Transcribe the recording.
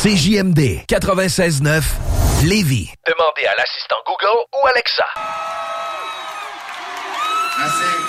CJMD 96.9 Lévis. Demandez à l'assistant Google ou Alexa. Merci.